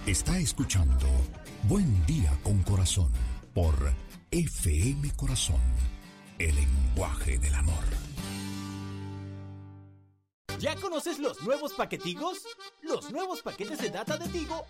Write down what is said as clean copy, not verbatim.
Está escuchando Buen Día con Corazón por FM Corazón, el lenguaje del amor. ¿Ya conoces los nuevos paquetigos? Los nuevos paquetes de data de Tigo